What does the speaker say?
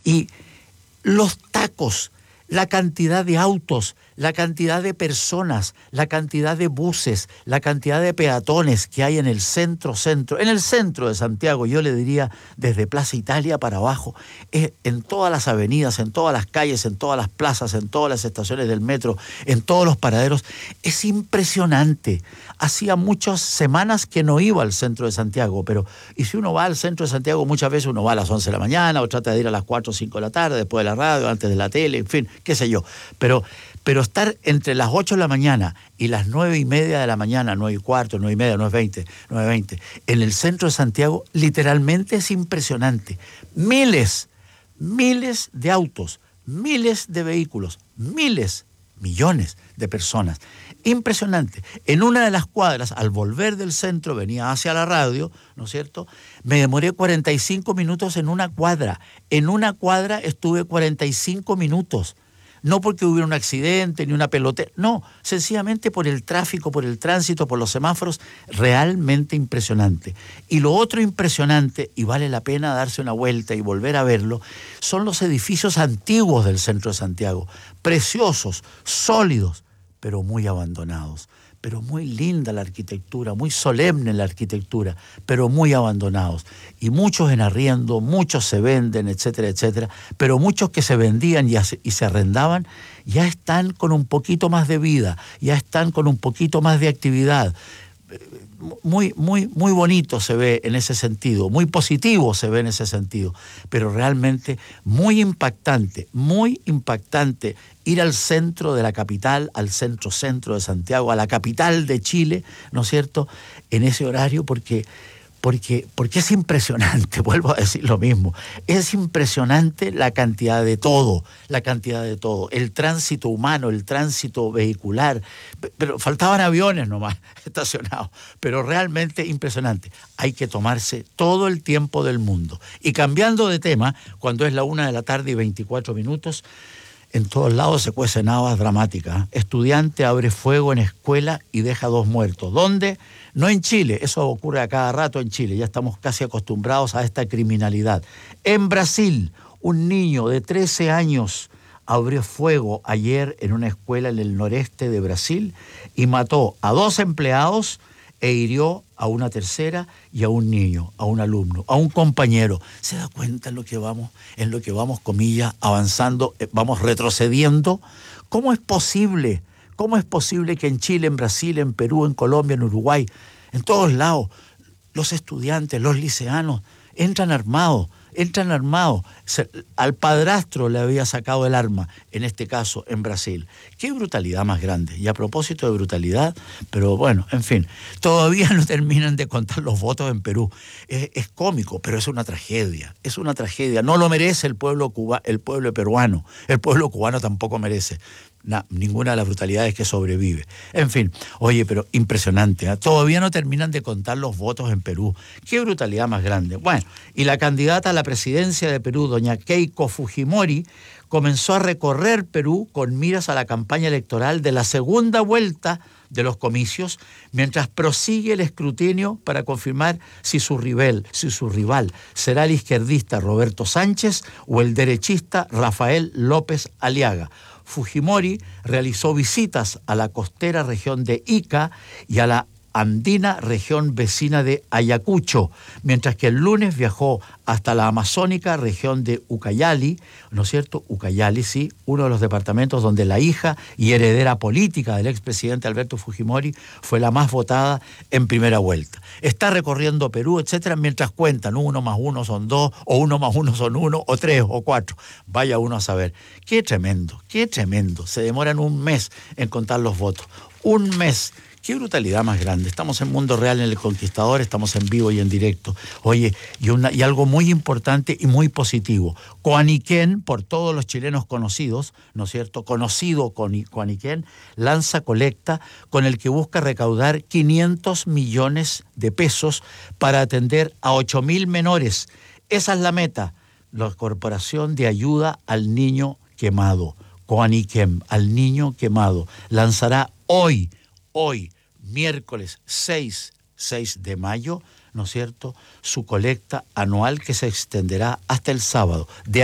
Y los tacos, la cantidad de autos, la cantidad de personas, la cantidad de buses, la cantidad de peatones que hay en el centro de Santiago, yo le diría desde Plaza Italia para abajo, en todas las avenidas, en todas las calles, en todas las plazas, en todas las estaciones del metro, en todos los paraderos, es impresionante. Hacía muchas semanas que no iba al centro de Santiago, y si uno va al centro de Santiago, muchas veces uno va a las 11 de la mañana o trata de ir a las 4 o 5 de la tarde, después de la radio, antes de la tele, en fin, qué sé yo. Pero estar entre las 8 de la mañana y las 9:30 de la mañana, 9:15, 9:30, 9:20, en el centro de Santiago, literalmente es impresionante. Miles de autos, miles de vehículos, millones de personas. Impresionante. En una de las cuadras, al volver del centro, venía hacia la radio, ¿no es cierto? Me demoré 45 minutos en una cuadra. En una cuadra estuve 45 minutos. No porque hubiera un accidente ni una pelotera, no, sencillamente por el tráfico, por el tránsito, por los semáforos, realmente impresionante. Y lo otro impresionante, y vale la pena darse una vuelta y volver a verlo, son los edificios antiguos del centro de Santiago, preciosos, sólidos, pero muy abandonados. Pero muy linda la arquitectura, muy solemne la arquitectura, pero muy abandonados. Y muchos en arriendo, muchos se venden, etcétera, etcétera, pero muchos que se vendían y se arrendaban ya están con un poquito más de vida, ya están con un poquito más de actividad. Muy bonito se ve en ese sentido, muy positivo se ve en ese sentido, pero realmente muy impactante ir al centro de la capital, al centro de Santiago, a la capital de Chile, ¿no es cierto?, en ese horario, porque es impresionante, vuelvo a decir lo mismo, es impresionante la cantidad de todo, el tránsito humano, el tránsito vehicular, pero faltaban aviones nomás estacionados, pero realmente impresionante. Hay que tomarse todo el tiempo del mundo. Y cambiando de tema, cuando es la 1:24 p.m, en todos lados se cuecen habas dramáticas. Estudiante abre fuego en escuela y deja 2 muertos. ¿Dónde? No en Chile, eso ocurre a cada rato en Chile, ya estamos casi acostumbrados a esta criminalidad. En Brasil, un niño de 13 años abrió fuego ayer en una escuela en el noreste de Brasil y mató a 2 empleados e hirió a una tercera y a un niño, a un alumno, a un compañero. ¿Se da cuenta en lo que vamos, comillas, avanzando, vamos retrocediendo? ¿Cómo es posible que en Chile, en Brasil, en Perú, en Colombia, en Uruguay, en todos lados, los estudiantes, los liceanos, entran armados? Al padrastro le había sacado el arma, en este caso en Brasil. Qué brutalidad más grande. Y a propósito de brutalidad, pero bueno, en fin, todavía no terminan de contar los votos en Perú. Es cómico, pero es una tragedia. No lo merece el pueblo peruano. El pueblo cubano tampoco merece ninguna de las brutalidades que sobrevive. En fin, oye, pero impresionante, ¿eh? Todavía no terminan de contar los votos en Perú. Qué brutalidad más grande. Bueno, y la candidata a la presidencia de Perú, doña Keiko Fujimori, comenzó a recorrer Perú con miras a la campaña electoral de la segunda vuelta de los comicios, mientras prosigue el escrutinio para confirmar si su rival será el izquierdista Roberto Sánchez o el derechista Rafael López Aliaga. Fujimori realizó visitas a la costera región de Ica y a la andina región vecina de Ayacucho, mientras que el lunes viajó hasta la amazónica región de Ucayali, ¿no es cierto? Ucayali, sí, uno de los departamentos donde la hija y heredera política del expresidente Alberto Fujimori fue la más votada en primera vuelta. Está recorriendo Perú, etcétera, mientras cuentan 1 más 1 son 2, o 1 más 1 son 1, o 3, o 4. Vaya uno a saber. Qué tremendo. Se demoran 1 mes en contar los votos. 1 mes. Qué brutalidad más grande. Estamos en Mundo Real, en El Conquistador, estamos en vivo y en directo. Oye, y algo muy importante y muy positivo. Coaniquén, por todos los chilenos conocidos, ¿no es cierto? Conocido Coaniquén, lanza colecta con el que busca recaudar 500 millones de pesos para atender a 8.000 menores. Esa es la meta. La Corporación de Ayuda al Niño Quemado, Coaniquén, al niño quemado, lanzará hoy, miércoles 6 de mayo, ¿no es cierto?, su colecta anual que se extenderá hasta el sábado.